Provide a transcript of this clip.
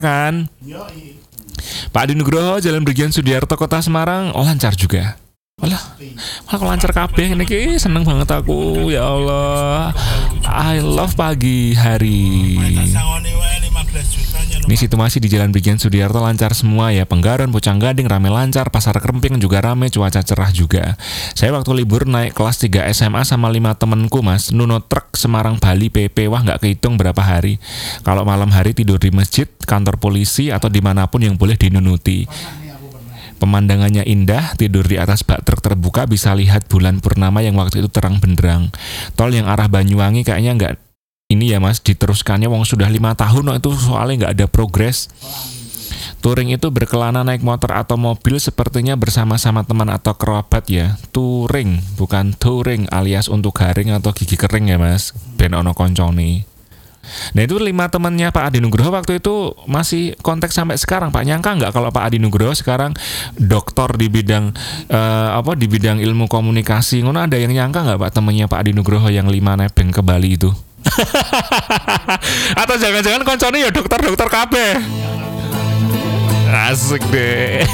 kan. Pak Adi Nugroho, Jalan Brigjen Sudiarto, Kota Semarang, lancar juga. Malah kok lancar kabeh ini, seneng banget aku, ya Allah. I love pagi hari. Ini situasi di Jalan Brigjen Sudiarto lancar semua ya. Penggaron, Pucang Gading rame lancar, Pasar Keremping juga rame, cuaca cerah juga. Saya waktu libur naik kelas 3 SMA sama 5 temenku mas, Nuno Truk Semarang Bali PP, wah nggak kehitung berapa hari. Kalau malam hari tidur di masjid, kantor polisi atau dimanapun yang boleh dinunuti. Pemandangannya indah, tidur di atas bak truk terbuka bisa lihat bulan purnama yang waktu itu terang benderang. Tol yang arah Banyuwangi kayaknya nggak ini ya mas, diteruskannya wong sudah 5 tahun itu soalnya nggak ada progres. Touring itu berkelana naik motor atau mobil sepertinya bersama-sama teman atau kerabat ya. Touring, bukan touring alias untuk garing atau gigi kering ya mas. Ben ono koncone. Nah itu 5 temannya Pak Adi Nugroho waktu itu masih kontak sampai sekarang. Pak, nyangka nggak kalau Pak Adi Nugroho sekarang doktor di bidang di bidang ilmu komunikasi. Ngono, ada yang nyangka nggak Pak temannya Pak Adi Nugroho yang 5 nebeng ke Bali itu? Atau jangan-jangan koncone ya dokter kabeh. Asik deh.